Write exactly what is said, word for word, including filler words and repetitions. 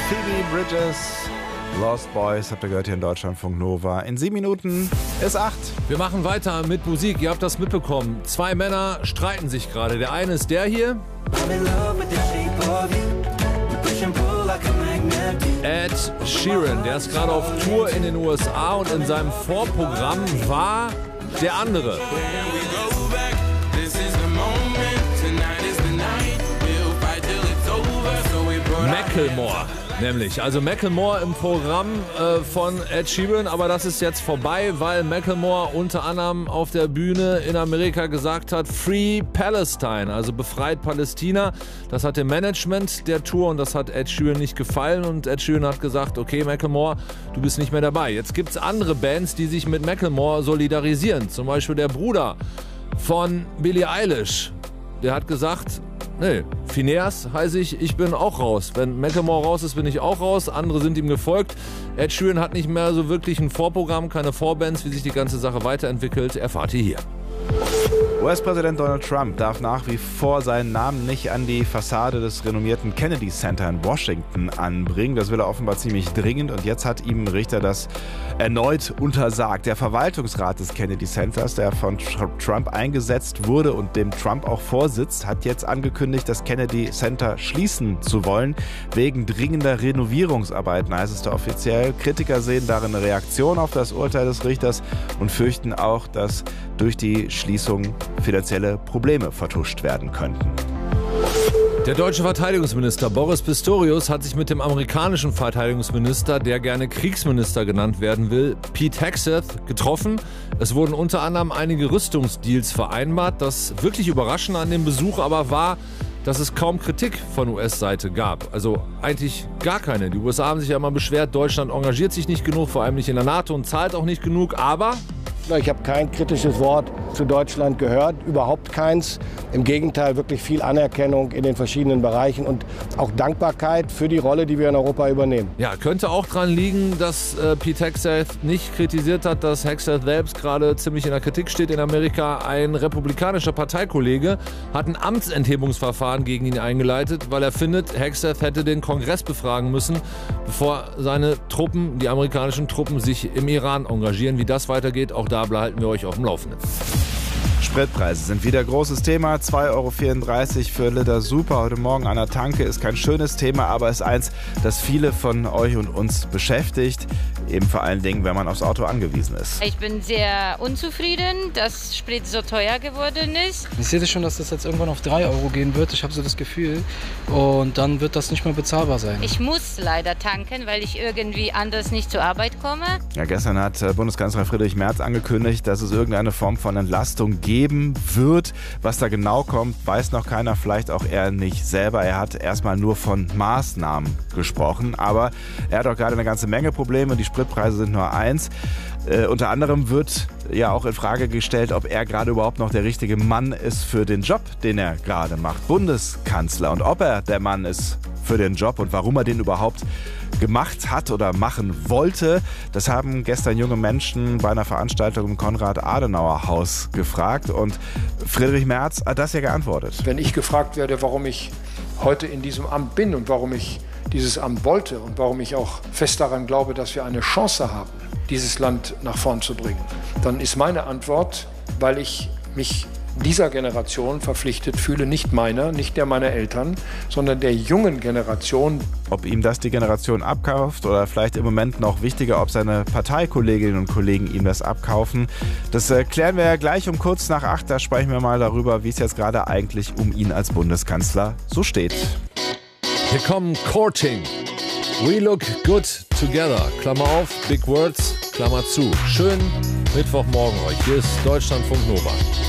Phoebe Bridgers, Lost Boys, habt ihr gehört hier in Deutschlandfunk Nova. In sieben Minuten ist acht. Wir machen weiter mit Musik. Ihr habt das mitbekommen. Zwei Männer streiten sich gerade. Der eine ist der hier. Ed Sheeran, der ist gerade auf Tour in den U S A und in seinem Vorprogramm war der andere. Macklemore, nämlich. Also Macklemore im Programm äh, von Ed Sheeran, aber das ist jetzt vorbei, weil Macklemore unter anderem auf der Bühne in Amerika gesagt hat, Free Palestine, also befreit Palästina. Das hat dem Management der Tour und das hat Ed Sheeran nicht gefallen und Ed Sheeran hat gesagt, okay Macklemore, du bist nicht mehr dabei. Jetzt gibt es andere Bands, die sich mit Macklemore solidarisieren, zum Beispiel der Bruder von Billie Eilish, der hat gesagt, nee, Phineas heiße ich, ich bin auch raus. Wenn Macklemore raus ist, bin ich auch raus. Andere sind ihm gefolgt. Ed Sheeran hat nicht mehr so wirklich ein Vorprogramm, keine Vorbands, wie sich die ganze Sache weiterentwickelt. Erfahrt ihr hier. U S-Präsident Donald Trump darf nach wie vor seinen Namen nicht an die Fassade des renommierten Kennedy Center in Washington anbringen. Das will er offenbar ziemlich dringend und jetzt hat ihm ein Richter das erneut untersagt. Der Verwaltungsrat des Kennedy Centers, der von Trump eingesetzt wurde und dem Trump auch vorsitzt, hat jetzt angekündigt, das Kennedy Center schließen zu wollen, wegen dringender Renovierungsarbeiten, heißt es da offiziell. Kritiker sehen darin eine Reaktion auf das Urteil des Richters und fürchten auch, dass durch die Schließung finanzielle Probleme vertuscht werden könnten. Der deutsche Verteidigungsminister Boris Pistorius hat sich mit dem amerikanischen Verteidigungsminister, der gerne Kriegsminister genannt werden will, Pete Hegseth, getroffen. Es wurden unter anderem einige Rüstungsdeals vereinbart. Das wirklich Überraschende an dem Besuch aber war, dass es kaum Kritik von U S-Seite gab. Also eigentlich gar keine. Die U S A haben sich ja immer beschwert, Deutschland engagiert sich nicht genug, vor allem nicht in der NATO und zahlt auch nicht genug, aber ich habe kein kritisches Wort zu Deutschland gehört, überhaupt keins. Im Gegenteil, wirklich viel Anerkennung in den verschiedenen Bereichen und auch Dankbarkeit für die Rolle, die wir in Europa übernehmen. Ja, könnte auch daran liegen, dass äh, Pete Hegseth nicht kritisiert hat, dass Hegseth selbst gerade ziemlich in der Kritik steht in Amerika. Ein republikanischer Parteikollege hat ein Amtsenthebungsverfahren gegen ihn eingeleitet, weil er findet, Hegseth hätte den Kongress befragen müssen, bevor seine Truppen, die amerikanischen Truppen, sich im Iran engagieren. Wie das weitergeht, auch da behalten wir euch auf dem Laufenden. Spritpreise sind wieder großes Thema. zwei Euro vierunddreißig für Liter Super heute Morgen an der Tanke ist kein schönes Thema, aber ist eins, das viele von euch und uns beschäftigt. Eben vor allen Dingen, wenn man aufs Auto angewiesen ist. Ich bin sehr unzufrieden, dass Sprit so teuer geworden ist. Ich sehe schon, dass das jetzt irgendwann auf drei Euro gehen wird. Ich habe so das Gefühl. Und dann wird das nicht mehr bezahlbar sein. Ich muss leider tanken, weil ich irgendwie anders nicht zur Arbeit komme. Ja, gestern hat Bundeskanzler Friedrich Merz angekündigt, dass es irgendeine Form von Entlastung geben wird. Was da genau kommt, weiß noch keiner, vielleicht auch er nicht selber. Er hat erstmal nur von Maßnahmen gesprochen, aber er hat auch gerade eine ganze Menge Probleme. Die Spritpreise sind nur eins. Äh, unter anderem wird ja auch in Frage gestellt, ob er gerade überhaupt noch der richtige Mann ist für den Job, den er gerade macht, Bundeskanzler. Und ob er der Mann ist für den Job und warum er den überhaupt gemacht hat oder machen wollte, das haben gestern junge Menschen bei einer Veranstaltung im Konrad-Adenauer-Haus gefragt. Und Friedrich Merz hat das ja geantwortet. Wenn ich gefragt werde, warum ich heute in diesem Amt bin und warum ich dieses Amt wollte und warum ich auch fest daran glaube, dass wir eine Chance haben, dieses Land nach vorn zu bringen, dann ist meine Antwort, weil ich mich dieser Generation verpflichtet fühle, nicht meiner, nicht der meiner Eltern, sondern der jungen Generation. Ob ihm das die Generation abkauft oder vielleicht im Moment noch wichtiger, ob seine Parteikolleginnen und Kollegen ihm das abkaufen, das äh, klären wir ja gleich um kurz nach acht. Da sprechen wir mal darüber, wie es jetzt gerade eigentlich um ihn als Bundeskanzler so steht. Hier kommen Courting. We look good together. Klammer auf, big words, Klammer zu. Schönen Mittwochmorgen euch. Hier ist Deutschlandfunk Nova.